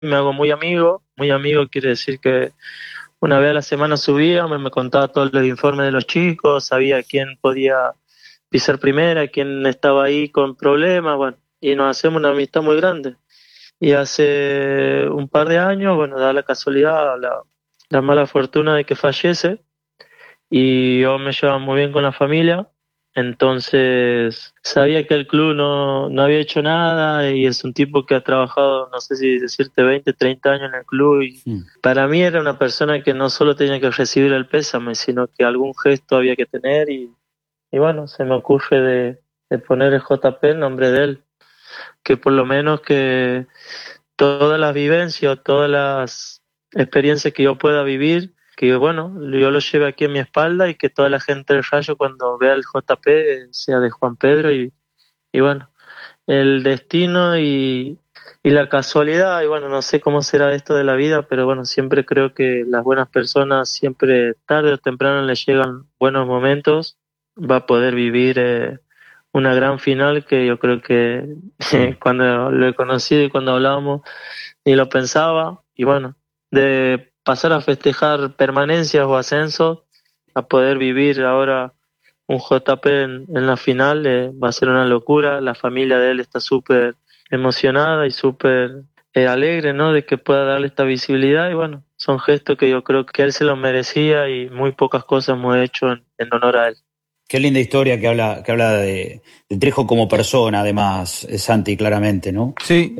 me hago muy amigo quiere decir que una vez a la semana subía, me contaba todos los informes de los chicos, sabía quién podía pisar primera, quién estaba ahí con problemas, bueno, y nos hacemos una amistad muy grande. Y hace un par de años, bueno, da la casualidad, la mala fortuna de que fallece, y yo me llevaba muy bien con la familia, entonces sabía que el club no había hecho nada y es un tipo que ha trabajado, no sé si decirte 20, 30 años en el club y para mí era una persona que no solo tenía que recibir el pésame, sino que algún gesto había que tener y bueno, se me ocurre de poner el JP en nombre de él, que por lo menos que todas las vivencias, todas las experiencias que yo pueda vivir, que bueno, yo lo lleve aquí en mi espalda y que toda la gente del Rayo cuando vea el JP sea de Juan Pedro y bueno, el destino y la casualidad y bueno, no sé cómo será esto de la vida, pero bueno, siempre creo que las buenas personas siempre tarde o temprano les llegan buenos momentos, va a poder vivir una gran final que yo creo que cuando lo he conocido y cuando hablábamos ni lo pensaba y bueno, de pasar a festejar permanencias o ascensos a poder vivir ahora un JP en la final va a ser una locura, la familia de él está súper emocionada y súper alegre, ¿no? De que pueda darle esta visibilidad y bueno, son gestos que yo creo que él se los merecía y muy pocas cosas hemos hecho en honor a él. Qué linda historia que habla de Trejo como persona, además, Santi, claramente, ¿no? Sí,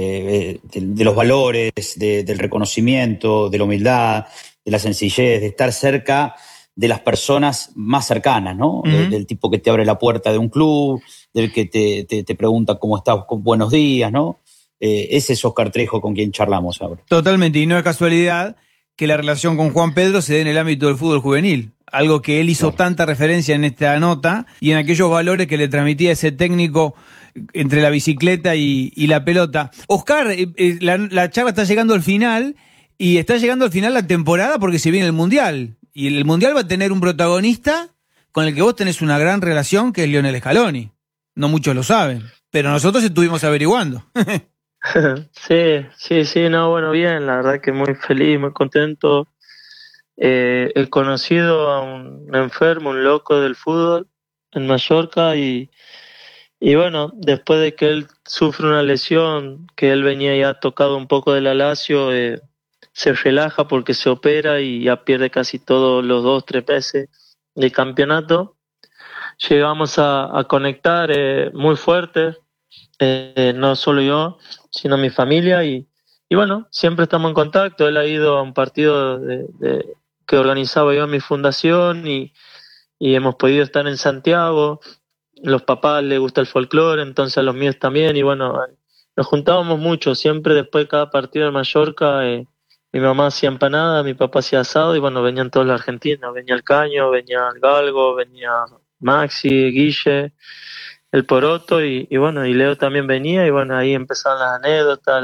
de los valores, del reconocimiento, de la humildad, de la sencillez, de estar cerca de las personas más cercanas, ¿no? Uh-huh. Del tipo que te abre la puerta de un club, del que te pregunta cómo estás, con buenos días, ¿no? Ese es Óscar Trejo con quien charlamos ahora. Totalmente, y no es casualidad que la relación con Juan Pedro se dé en el ámbito del fútbol juvenil. Algo que él hizo tanta referencia en esta nota y en aquellos valores que le transmitía ese técnico entre la bicicleta y la pelota. Oscar, la charla está llegando al final y está llegando al final la temporada porque se viene el Mundial. Y el Mundial va a tener un protagonista con el que vos tenés una gran relación, que es Lionel Scaloni. No muchos lo saben, pero nosotros estuvimos averiguando. Sí, no, bueno, bien, la verdad que muy feliz, muy contento. He conocido a un enfermo, un loco del fútbol en Mallorca y bueno, después de que él sufre una lesión, que él venía ya tocado un poco de la Lazio, se relaja porque se opera y ya pierde casi todos los 2-3 meses de campeonato. Llegamos a conectar muy fuerte, no solo yo, sino mi familia y bueno, siempre estamos en contacto. Él ha ido a un partido que organizaba yo en mi fundación y hemos podido estar en Santiago. Los papás les gusta el folclore, entonces a los míos también y bueno, nos juntábamos mucho, siempre después de cada partido de Mallorca, mi mamá hacía empanada, mi papá hacía asado y bueno, venían todos los argentinos, venía el Caño, venía el Galgo, venía Maxi, Guille, el Poroto y bueno, y Leo también venía y bueno, ahí empezaban las anécdotas,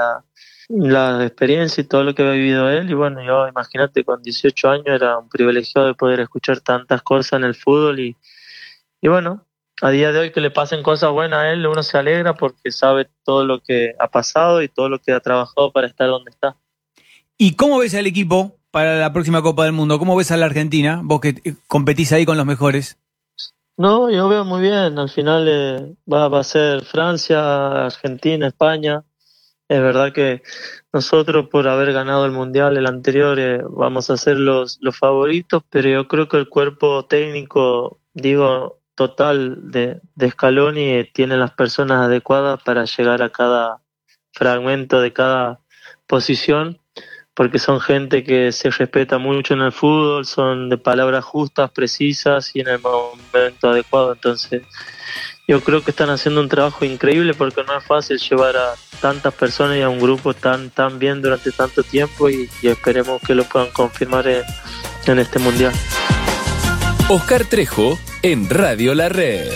la experiencia y todo lo que había vivido él y bueno, yo imagínate con 18 años era un privilegiado de poder escuchar tantas cosas en el fútbol y bueno, a día de hoy que le pasen cosas buenas a él, uno se alegra porque sabe todo lo que ha pasado y todo lo que ha trabajado para estar donde está. ¿Y cómo ves al equipo para la próxima Copa del Mundo? ¿Cómo ves a la Argentina? Vos que competís ahí con los mejores. No, yo veo muy bien. Al final va a ser Francia, Argentina, España. Es verdad que nosotros por haber ganado el Mundial el anterior vamos a ser los favoritos, pero yo creo que el cuerpo técnico, total de Scaloni tiene las personas adecuadas para llegar a cada fragmento de cada posición, porque son gente que se respeta mucho en el fútbol, son de palabras justas, precisas y en el momento adecuado. Entonces yo creo que están haciendo un trabajo increíble porque no es fácil llevar a tantas personas y a un grupo tan bien durante tanto tiempo y esperemos que lo puedan confirmar en este Mundial. Óscar Trejo en Radio La Red.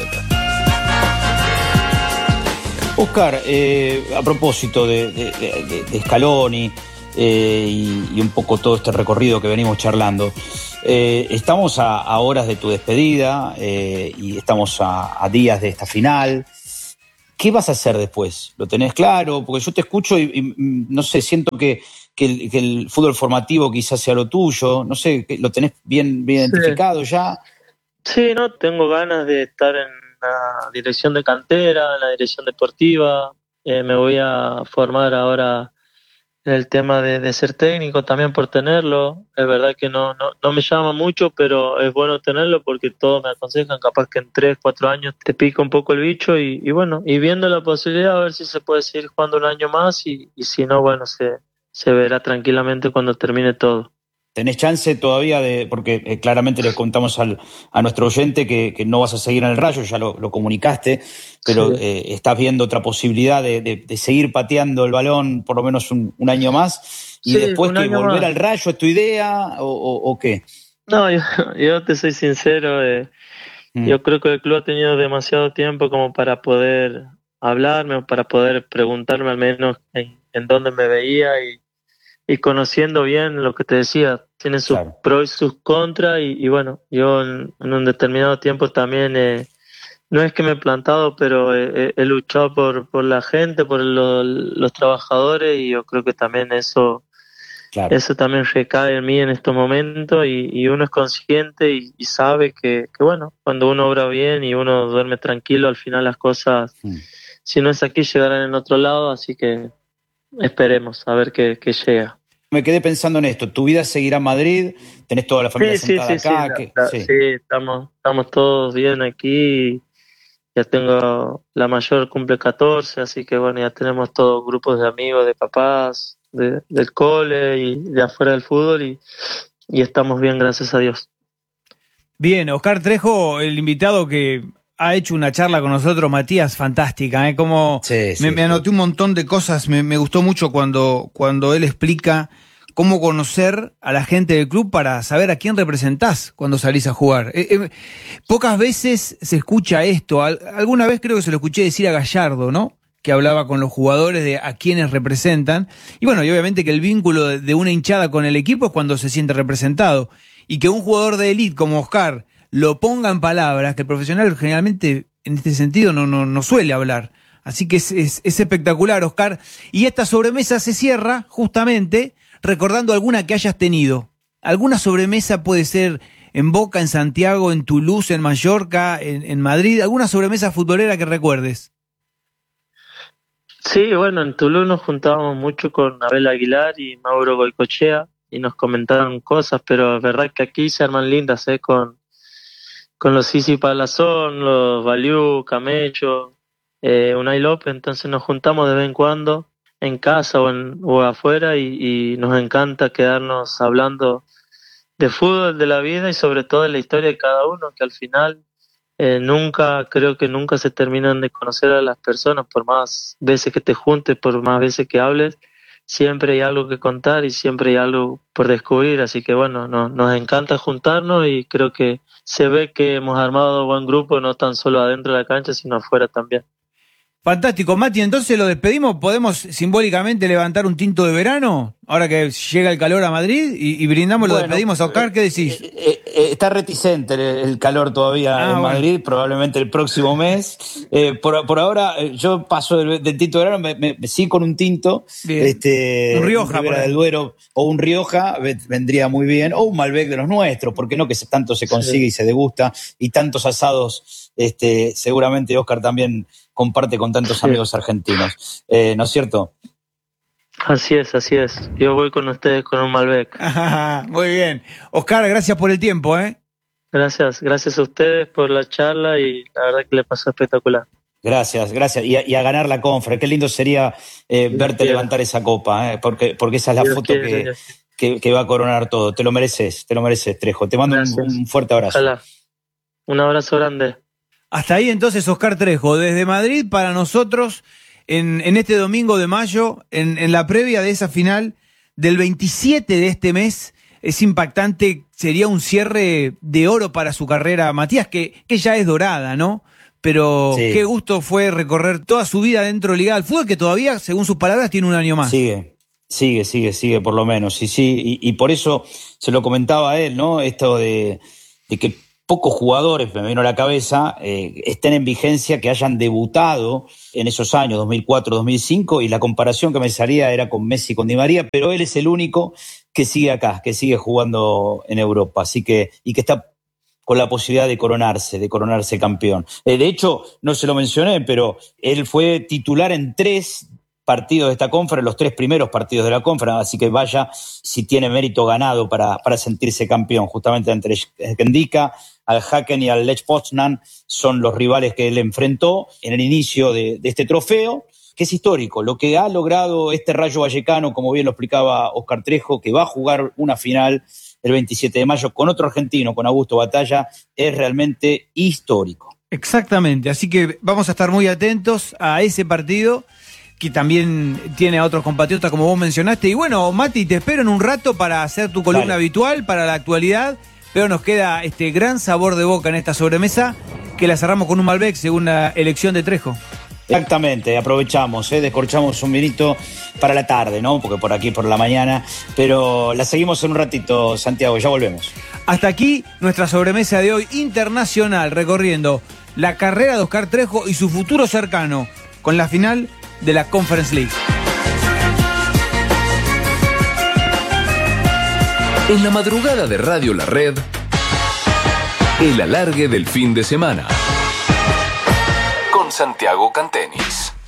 Óscar, a propósito de Scaloni y un poco todo este recorrido que venimos charlando, estamos a horas de tu despedida y estamos a días de esta final. ¿qué vas a hacer después? ¿Lo tenés claro? Porque yo te escucho y no sé, siento que el fútbol formativo quizás sea lo tuyo, no sé, ¿lo tenés bien identificado ya? Sí, no, tengo ganas de estar en la dirección de cantera, en la dirección deportiva. Me voy a formar ahora en el tema de ser técnico también por tenerlo. Es verdad que no me llama mucho, pero es bueno tenerlo porque todos me aconsejan, capaz que en 3, 4 años te pica un poco el bicho y bueno, y viendo la posibilidad a ver si se puede seguir jugando un año más y si no, bueno, se verá tranquilamente cuando termine todo. ¿Tenés chance todavía porque claramente le contamos a nuestro oyente que no vas a seguir en el Rayo, ya lo comunicaste, pero Sí. estás viendo otra posibilidad de seguir pateando el balón por lo menos un año más y Sí, después un que año volver más. al Rayo es tu idea o qué? No, yo te soy sincero, Mm, yo creo que el club ha tenido demasiado tiempo como para poder hablarme o para poder preguntarme al menos en dónde me veía y conociendo bien lo que te decía, tiene sus claro. pros y sus contras y bueno, yo en un determinado tiempo también, no es que me he plantado, pero he luchado por la gente, por los trabajadores y yo creo que también Claro. eso también recae en mí en estos momentos y uno es consciente y sabe que, bueno, cuando uno obra bien y uno duerme tranquilo, al final las cosas, Mm. si no es aquí, llegarán en otro lado, así que esperemos a ver qué llega. Me quedé pensando en esto, ¿tu vida seguirá en Madrid? ¿Tenés toda la familia Sí, sí, sentada sí, sí, acá? Sí. sí, estamos todos bien aquí. Ya tengo, la mayor cumple 14, así que bueno, ya tenemos todos grupos de amigos, de papás, del cole y de afuera del fútbol y estamos bien, gracias a Dios. Bien, Oscar Trejo, el invitado que ha hecho una charla con nosotros, Matías, fantástica, ¿eh? Como Sí, me, sí, me sí. anoté un montón de cosas, me gustó mucho cuando él explica cómo conocer a la gente del club para saber a quién representás cuando salís a jugar. Pocas veces se escucha esto, alguna vez creo que se lo escuché decir a Gallardo, ¿no? Que hablaba con los jugadores de a quiénes representan. Y bueno, y obviamente que el vínculo de una hinchada con el equipo es cuando se siente representado. Y que un jugador de élite como Oscar lo ponga en palabras, que el profesional generalmente en este sentido no suele hablar. Así que es espectacular, Oscar. Y esta sobremesa se cierra justamente recordando alguna que hayas tenido. Alguna sobremesa puede ser en Boca, en Santiago, en Toulouse, en Mallorca, en Madrid. ¿Alguna sobremesa futbolera que recuerdes? Sí, bueno, en Tulum nos juntábamos mucho con Abel Aguilar y Mauro Goicoechea y nos comentaron cosas, pero es verdad que aquí se arman lindas, con los Sisi Palazón, los Valiu, Camello, Unai López, entonces nos juntamos de vez en cuando en casa o afuera y nos encanta quedarnos hablando de fútbol, de la vida y sobre todo de la historia de cada uno, que al final creo que nunca se terminan de conocer a las personas, por más veces que te juntes, por más veces que hables, siempre hay algo que contar y siempre hay algo por descubrir, así que bueno, nos encanta juntarnos y creo que se ve que hemos armado buen grupo, no tan solo adentro de la cancha, sino afuera también. Fantástico, Mati, entonces lo despedimos. ¿Podemos simbólicamente levantar un tinto de verano? Ahora que llega el calor a Madrid y brindamos, lo Bueno, despedimos a Oscar, ¿qué decís? está reticente el calor todavía Ah, en bueno. Madrid, probablemente el próximo mes. Por ahora, yo paso del tinto de verano, sí con un tinto, Bien. Un Rioja, por Ribera ahí. del Duero o un Rioja vendría muy bien, o un Malbec de los nuestros, porque no que tanto se consigue y se degusta, y tantos asados, seguramente Oscar también comparte con tantos Sí. amigos argentinos, ¿no es cierto? Así es, así es. Yo voy con ustedes con un Malbec. Muy bien. Oscar, gracias por el tiempo, ¿eh? Gracias a ustedes por la charla y la verdad que le pasó espectacular. Gracias. Y a ganar la Confer. Qué lindo sería Dios verte quiera. levantar esa copa, porque esa es la Dios foto quiera, Dios quiera. que va a coronar todo. Te lo mereces, Trejo. Te mando Gracias. un fuerte abrazo. Ojalá. Un abrazo grande. Hasta ahí entonces Oscar Trejo, desde Madrid para nosotros en este domingo de mayo, en la previa de esa final del 27 de este mes. Es impactante, sería un cierre de oro para su carrera, Matías, que ya es dorada, ¿no? Pero Sí. qué gusto fue recorrer toda su vida dentro de Liga del Fútbol, que todavía, según sus palabras, tiene un año más. Sigue, por lo menos. Y por eso se lo comentaba a él, ¿no? Esto de que pocos jugadores, me vino a la cabeza, estén en vigencia, que hayan debutado en esos años, 2004, 2005, y la comparación que me salía era con Messi, con Di María, pero él es el único que sigue acá, que sigue jugando en Europa, así que, y que está con la posibilidad de coronarse campeón. De hecho, no se lo mencioné, pero él fue titular en 3 partidos de esta conferencia, los 3 primeros partidos de la conferencia, así que vaya si tiene mérito ganado para sentirse campeón. Justamente entre Skendika, al Häcken y al Lech Poznan son los rivales que él enfrentó en el inicio de este trofeo, que es histórico. Lo que ha logrado este Rayo Vallecano, como bien lo explicaba Oscar Trejo, que va a jugar una final el 27 de mayo con otro argentino, con Augusto Batalla, es realmente histórico. Exactamente, así que vamos a estar muy atentos a ese partido, que también tiene a otros compatriotas como vos mencionaste. Y bueno, Mati, te espero en un rato para hacer tu columna habitual para la actualidad, pero nos queda este gran sabor de boca en esta sobremesa, que la cerramos con un Malbec según la elección de Trejo. Exactamente, aprovechamos, descorchamos un vinito para la tarde, ¿no? Porque por aquí por la mañana, pero la seguimos en un ratito, Santiago, ya volvemos. Hasta aquí nuestra sobremesa de hoy internacional, recorriendo la carrera de Oscar Trejo y su futuro cercano con la final de la Conference League. En la madrugada de Radio La Red, el alargue del fin de semana con Santiago Cantenis.